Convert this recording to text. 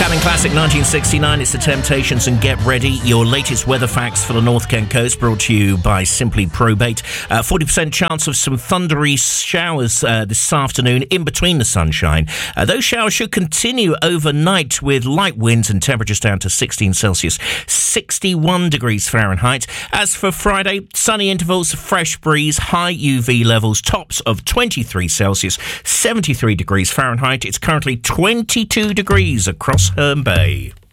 Italian classic 1969, it's The Temptations and Get Ready. Your latest weather facts for the North Kent coast, brought to you by Simply Probate. 40% chance of some thundery showers this afternoon in between the sunshine. Those showers should continue overnight with light winds and temperatures down to 16 Celsius, 61 degrees Fahrenheit. As for Friday, sunny intervals, fresh breeze, high UV levels, tops of 23 Celsius, 73 degrees Fahrenheit. It's currently 22 degrees across Herne Bay.